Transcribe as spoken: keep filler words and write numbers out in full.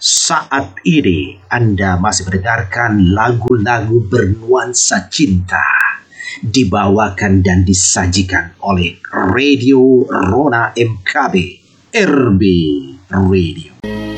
Saat ini Anda masih mendengarkan lagu-lagu bernuansa cinta dibawakan dan disajikan oleh Radio Rona M K B R B Radio.